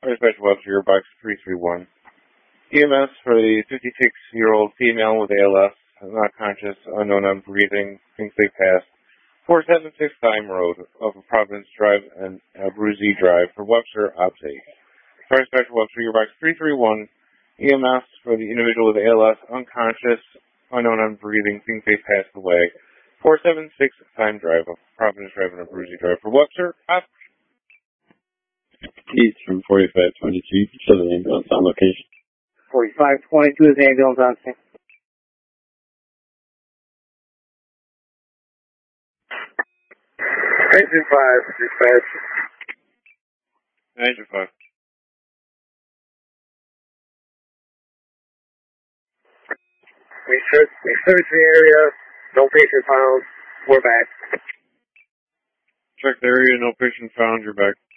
Dispatch Webster, your box 331. EMS for the 56-year-old female with ALS, not conscious, unknown on breathing, thinks they passed. 476 Time Road of Providence Drive and Abruzzi Drive for Webster, Optate. Dispatch Webster, your box 331. EMS for the individual with ALS, unconscious, unknown on breathing, thinks they passed away. 476 Time Drive of Providence Drive and Abruzzi Drive for Webster, Optate. Keith from 4522, show the ambulance on location. 4522 is the ambulance on scene. Engine 5, dispatch. Engine 5. We searched the area, no patient found, we're back. Check the area, no patient found, you're back.